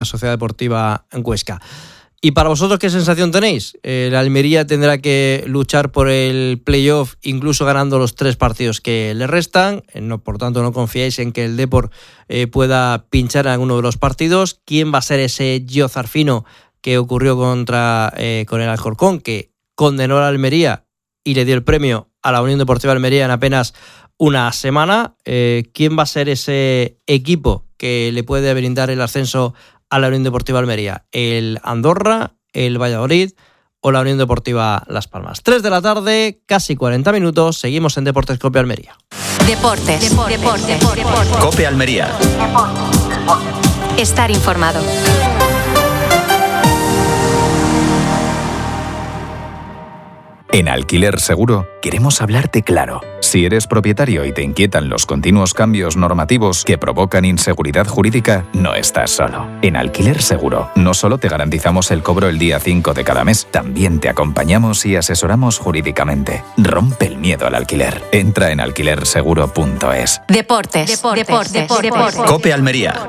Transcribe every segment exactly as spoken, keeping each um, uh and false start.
la Sociedad Deportiva Huesca. ¿Y para vosotros qué sensación tenéis? El Almería tendrá que luchar por el playoff, incluso ganando los tres partidos que le restan. No, por tanto, no confiáis en que el Depor eh, pueda pinchar en alguno de los partidos. ¿Quién va a ser ese Gio Zarfino que ocurrió contra eh, con el Alcorcón, que condenó a la Almería y le dio el premio a la Unión Deportiva Almería en apenas una semana? Eh, ¿Quién va a ser ese equipo que le puede brindar el ascenso a la Unión Deportiva Almería? ¿El Andorra, el Valladolid o la Unión Deportiva Las Palmas? tres de la tarde, casi cuarenta minutos. Seguimos en Deportes Cope Almería. Deportes, Deportes, Deportes, Deportes. Cope Almería. Estar informado. En Alquiler Seguro queremos hablarte claro. Si eres propietario y te inquietan los continuos cambios normativos que provocan inseguridad jurídica, no estás solo. En Alquiler Seguro no solo te garantizamos el cobro el día cinco de cada mes, también te acompañamos y asesoramos jurídicamente. Rompe el miedo al alquiler. Entra en alquiler seguro punto es. Deportes, Deportes, Deportes, Deportes, Deportes. Cope Almería.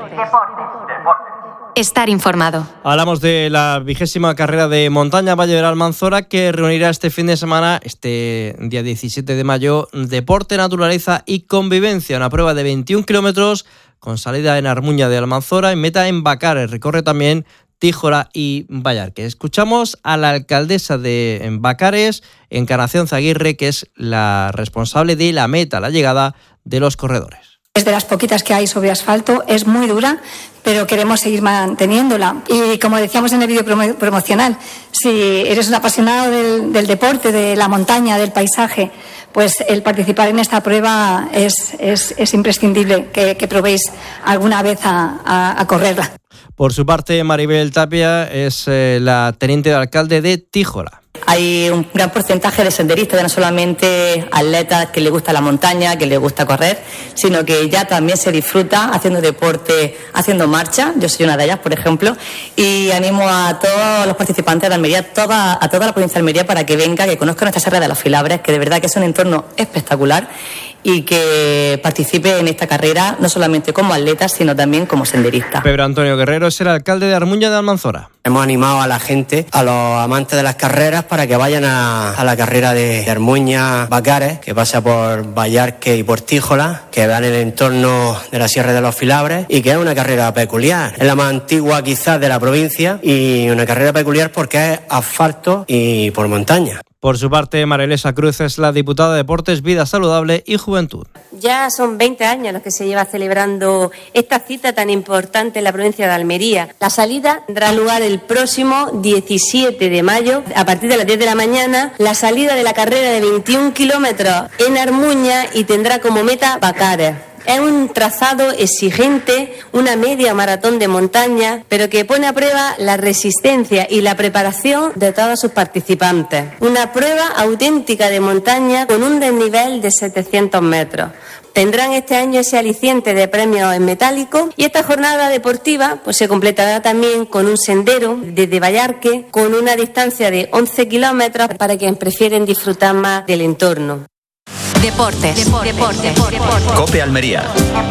Estar informado. Hablamos de la vigésima carrera de montaña Valle del Almanzora, que reunirá este fin de semana, este día diecisiete de mayo, deporte, naturaleza y convivencia. Una prueba de veintiún kilómetros con salida en Armuña de Almanzora y meta en Bacares. Recorre también Tíjola y Vallarque. Escuchamos a la alcaldesa de Bacares, Encarnación Zaguirre, que es la responsable de la meta, la llegada de los corredores. Es de las poquitas que hay sobre asfalto, es muy dura, pero queremos seguir manteniéndola. Y como decíamos en el vídeo promo- promocional, si eres un apasionado del, del deporte, de la montaña, del paisaje, pues el participar en esta prueba es, es, es imprescindible que, que probéis alguna vez a, a, a correrla. Por su parte, Maribel Tapia es eh, la teniente de alcalde de Tíjola. Hay un gran porcentaje de senderistas, ya no solamente atletas que les gusta la montaña, que les gusta correr, sino que ya también se disfruta haciendo deporte, haciendo marcha. Yo soy una de ellas, por ejemplo, y animo a todos los participantes de Almería, toda, a toda la provincia de Almería, para que venga, que conozcan esta Serra de los Filabres, que de verdad que es un entorno espectacular, y que participe en esta carrera no solamente como atleta, sino también como senderista. Pedro Antonio Guerrero es el alcalde de Armuña de Almanzora. Hemos animado a la gente, a los amantes de las carreras, para que vayan a, a la carrera de Armuña Bacares, que pasa por Vallarque y por Tíjola, que vean el entorno de la Sierra de los Filabres y que es una carrera peculiar. Es la más antigua quizás de la provincia y una carrera peculiar porque es asfalto y por montaña. Por su parte, María Elisa Cruz es la diputada de Deportes, Vida Saludable y Juventud. Ya son veinte años los que se lleva celebrando esta cita tan importante en la provincia de Almería. La salida tendrá lugar el próximo diecisiete de mayo, a partir de las diez de la mañana, la salida de la carrera de veintiún kilómetros en Armuña y tendrá como meta Bacares. Es un trazado exigente, una media maratón de montaña, pero que pone a prueba la resistencia y la preparación de todos sus participantes. Una prueba auténtica de montaña con un desnivel de setecientos metros. Tendrán este año ese aliciente de premios en metálico y esta jornada deportiva pues se completará también con un sendero desde Vallarque con una distancia de once kilómetros para quienes prefieren disfrutar más del entorno. Deportes, Deportes, Deportes, Deportes. Cope Almería.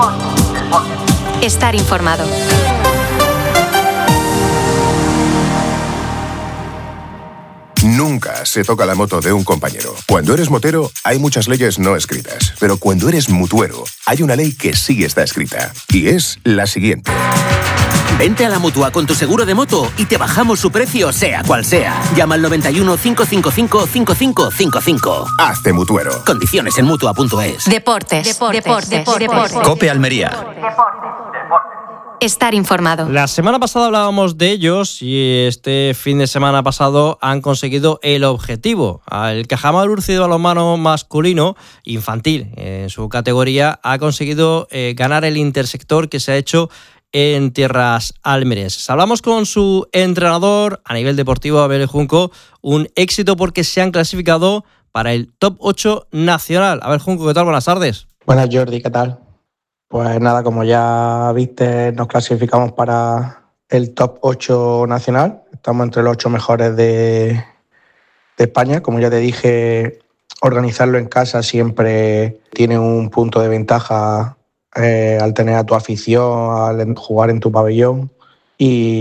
Estar informado. Nunca se toca la moto de un compañero. Cuando eres motero, hay muchas leyes no escritas. Pero cuando eres mutuero, hay una ley que sí está escrita. Y es la siguiente. Vente a la Mutua con tu seguro de moto y te bajamos su precio, sea cual sea. Llama al noventa y uno, cinco cinco cinco, cinco cinco cinco cinco. Hazte mutuero. Condiciones en mutua punto es. Deportes, Deportes, Deportes, Deportes, Deportes. Cope Almería. Estar informado. La semana pasada hablábamos de ellos y este fin de semana pasado han conseguido el objetivo. El Cajamal Urci de balonmano masculino infantil en su categoría ha conseguido eh, ganar el intersector que se ha hecho en tierras almerenses. Hablamos con su entrenador a nivel deportivo, Abel Junco. Un éxito porque se han clasificado para el top ocho nacional. Abel Junco, ¿qué tal? Buenas tardes. Buenas, Jordi, ¿qué tal? Pues nada, como ya viste, nos clasificamos para el top ocho nacional. Estamos entre los ocho mejores de, de España. Como ya te dije, organizarlo en casa siempre tiene un punto de ventaja eh, al tener a tu afición, al jugar en tu pabellón. y